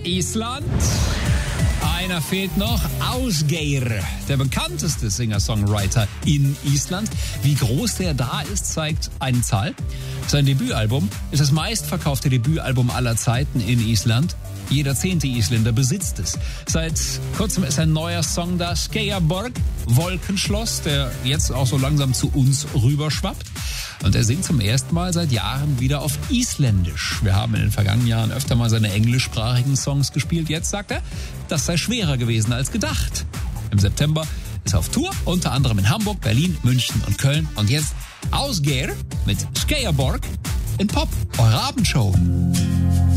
Island. Einer fehlt noch, Ásgeir, der bekannteste Singer-Songwriter in Island. Wie groß der da ist, zeigt eine Zahl. Sein Debütalbum ist das meistverkaufte Debütalbum aller Zeiten in Island. Jeder 10. Isländer besitzt es. Seit kurzem ist ein neuer Song da, Skeiaborg, Wolkenschloss, der jetzt auch so langsam zu uns rüberschwappt. Und er singt zum ersten Mal seit Jahren wieder auf Isländisch. Wir haben in den vergangenen Jahren öfter mal seine englischsprachigen Songs gespielt. Jetzt sagt er, das sei schwerer gewesen als gedacht. Im September ist er auf Tour, unter anderem in Hamburg, Berlin, München und Köln. Und jetzt Ásgeir mit Skeiaborg in Pop, eure Abendshow.